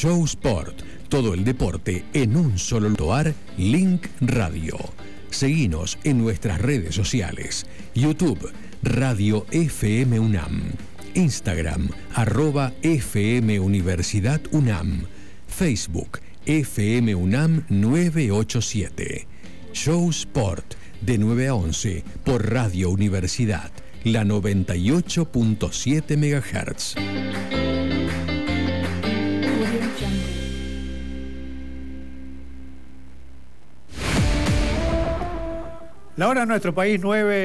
Show Sport, todo el deporte en un solo lugar. Link Radio. Seguinos en nuestras redes sociales: YouTube, Radio FM UNAM, Instagram, @FM Universidad UNAM, Facebook, FM UNAM 987. Show Sport, de 9 a 11, por Radio Universidad, la 98.7 MHz. La hora en nuestro país,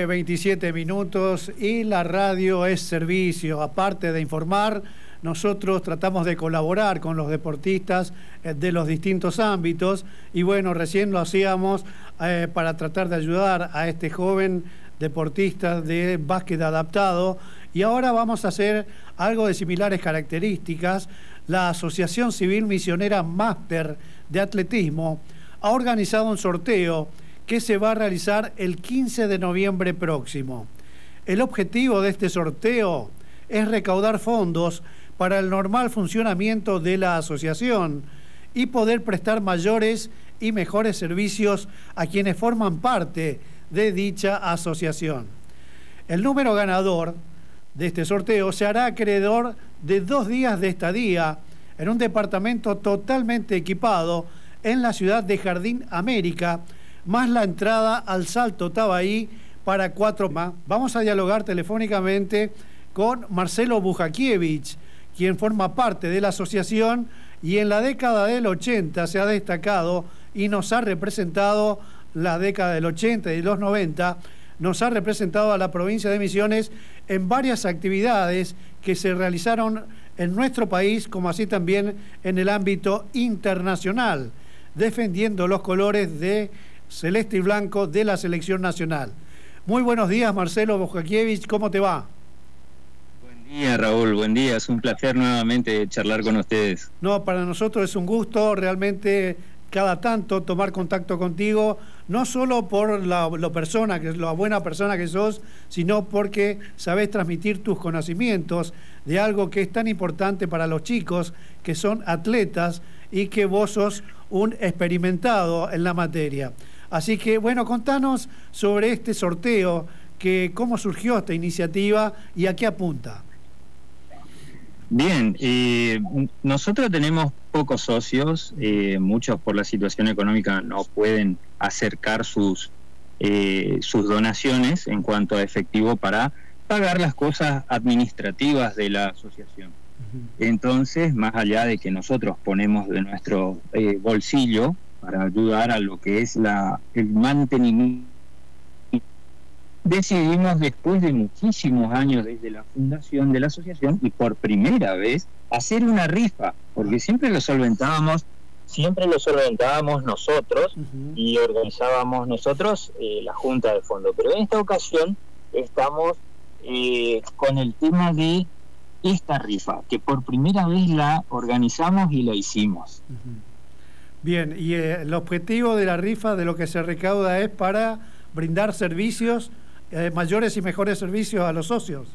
9:27 minutos, y la radio es servicio. Aparte de informar, nosotros tratamos de colaborar con los deportistas de los distintos ámbitos, y bueno, recién lo hacíamos para tratar de ayudar a este joven deportista de básquet adaptado, y ahora vamos a hacer algo de similares características. La Asociación Civil Misionera Máster de Atletismo ha organizado un sorteo que se va a realizar el 15 de noviembre próximo. El objetivo de este sorteo es recaudar fondos para el normal funcionamiento de la asociación y poder prestar mayores y mejores servicios a quienes forman parte de dicha asociación. El número ganador de este sorteo se hará acreedor de 2 días de estadía en un departamento totalmente equipado en la ciudad de Jardín América, más la entrada al Salto Tabaí para 4 más. Vamos a dialogar telefónicamente con Marcelo Bujakiewicz, quien forma parte de la asociación y en la década del 80 se ha destacado y nos ha representado, la década del 80 y los 90, nos ha representado a la provincia de Misiones en varias actividades que se realizaron en nuestro país, como así también en el ámbito internacional, defendiendo los colores de celeste y blanco de la selección nacional. Muy buenos días, Marcelo Bujakiewicz, ¿cómo te va? Buen día, Raúl, buen día, es un placer nuevamente charlar con ustedes. No, para nosotros es un gusto realmente cada tanto tomar contacto contigo, no solo por la buena persona que sos, sino porque sabés transmitir tus conocimientos de algo que es tan importante para los chicos, que son atletas, y que vos sos un experimentado en la materia. Así que, bueno, contanos sobre este sorteo, cómo surgió esta iniciativa y a qué apunta. Bien, nosotros tenemos pocos socios, muchos por la situación económica no pueden acercar sus donaciones en cuanto a efectivo para pagar las cosas administrativas de la asociación. Entonces, más allá de que nosotros ponemos de nuestro bolsillo para ayudar a lo que es el mantenimiento, decidimos, después de muchísimos años desde la fundación de la asociación, y por primera vez, hacer una rifa, porque siempre lo solventábamos nosotros, y organizábamos nosotros la junta de fondo. Pero en esta ocasión estamos con el tema de esta rifa, que por primera vez la organizamos y la hicimos. Bien, y el objetivo de la rifa, de lo que se recauda, es para brindar servicios, mayores y mejores servicios a los socios.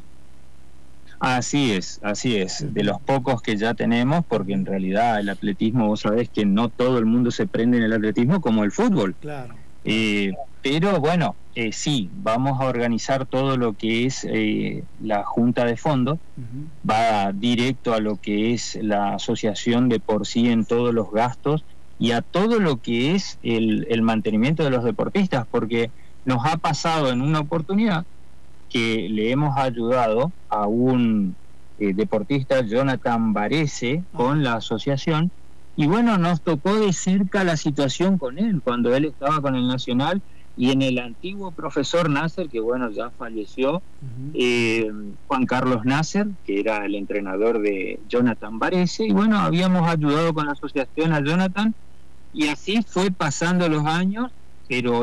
Así es, de los pocos que ya tenemos, porque en realidad el atletismo, vos sabés que no todo el mundo se prende en el atletismo como el fútbol. Claro. Pero bueno, sí, vamos a organizar todo lo que es la junta de fondo, va directo a lo que es la asociación de por sí en todos los gastos y a todo lo que es el mantenimiento de los deportistas, porque nos ha pasado en una oportunidad que le hemos ayudado a un deportista, Jonathan Varese, con la asociación, y bueno, nos tocó de cerca la situación con él, cuando él estaba con el Nacional, y en el antiguo profesor Nasser, que bueno, ya falleció, Juan Carlos Nasser, que era el entrenador de Jonathan Varese, y bueno, habíamos ayudado con la asociación a Jonathan, y así fue pasando los años, pero